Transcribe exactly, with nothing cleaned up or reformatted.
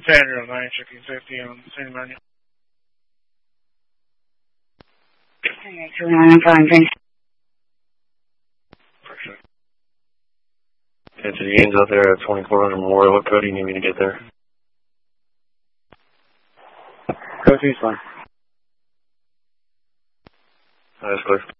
Sandra nine, checking safety on Saint Emmanuel. Okay, two nine, I'm calling Vince. Perfect. Okay, to the gains out there at twenty-four hundred Memorial, what code do you need me to get there? Code two's fine. That's clear.